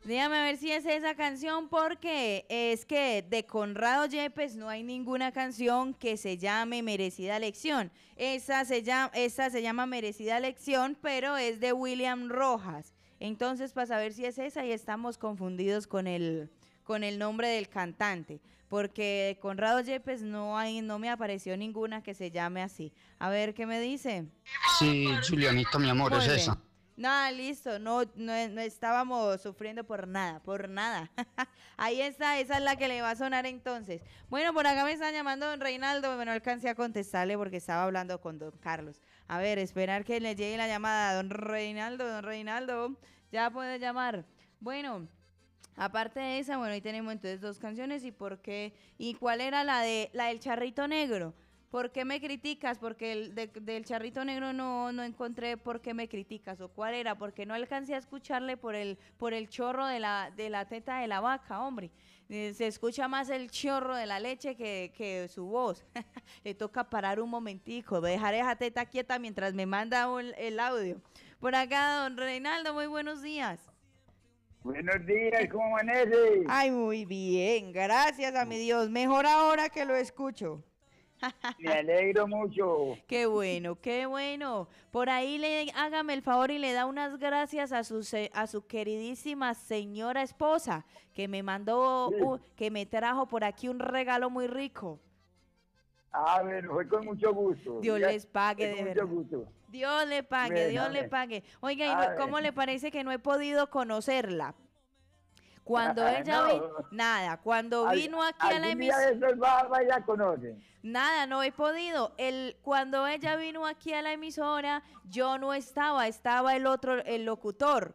Déjame ver si es esa canción porque es que de Conrado Yepes no hay ninguna canción que se llame Merecida Lección. Esa se llama Merecida Lección, pero es de William Rojas. Entonces, para saber si es esa, y estamos confundidos con el nombre del cantante, porque de Conrado Yepes no me apareció ninguna que se llame así. A ver qué me dice. Sí, Julianito, mi amor, Muy es bien. esa. Nada, listo, no estábamos sufriendo por nada, por nada. Ahí está, esa es la que le va a sonar entonces. Bueno, por acá me están llamando don Reinaldo, pero no alcancé a contestarle porque estaba hablando con don Carlos. A ver, esperar que le llegue la llamada. Don Reinaldo, ya puede llamar. Bueno, aparte de esa, bueno, ahí tenemos entonces dos canciones. ¿Y por qué? ¿Y cuál era la del Charrito Negro? ¿Por qué me criticas? Porque del Charrito Negro no encontré por qué me criticas. ¿O cuál era? Porque no alcancé a escucharle por el chorro de la teta de la vaca, hombre. Se escucha más el chorro de la leche que su voz. Le toca parar un momentico, dejar esa teta quieta mientras me manda el audio. Por acá, don Reinaldo, muy buenos días. Buenos días, ¿cómo amanece? Ay, muy bien, gracias a mi Dios. Mejor ahora que lo escucho. Me alegro mucho. Qué bueno, qué bueno. Por ahí hágame el favor y le da unas gracias a su queridísima señora esposa que me mandó, Sí. que me trajo por aquí un regalo muy rico. Ah, bueno, fue con mucho gusto. Dios Ya, les pague fue de con verdad. mucho gusto. Dios le pague, Bueno, Dios a le ver. pague. Oiga, A ¿cómo ver. le parece que no he podido conocerla? Cuando ella No, nada, cuando vino aquí a la algún día de emisora, esos va y la conocen. nada, no he podido. Cuando ella vino aquí a la emisora, yo no estaba, estaba el locutor.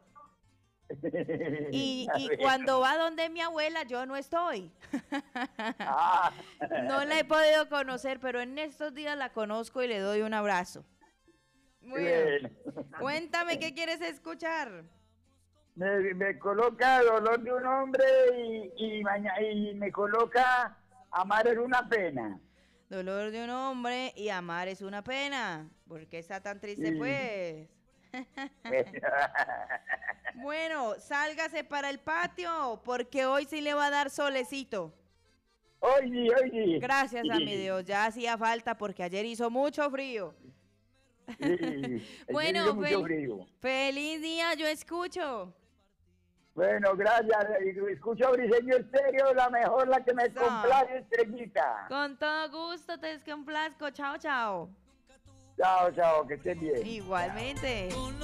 Y, Ah, y bueno. cuando va donde mi abuela, yo no estoy. Ah. No la he podido conocer, pero en estos días la conozco y le doy un abrazo. Bueno, Bueno. cuéntame qué quieres escuchar. Me coloca Dolor de un hombre y me coloca Amar es una pena. Dolor de un hombre y amar es una pena. ¿Por qué está tan triste, Sí. pues? Bueno, sálgase para el patio, porque hoy sí le va a dar solecito. Oye. Gracias a mi Dios, ya hacía falta porque ayer hizo mucho frío. Sí, Bueno, hizo mucho frío. feliz día, yo escucho. Bueno, gracias. Escucho Briseño Estéreo, la mejor, la que me Eso. complace, Estrellita. Con todo gusto, te descomplazco. Chao, chao. Chao, que estés bien. Igualmente.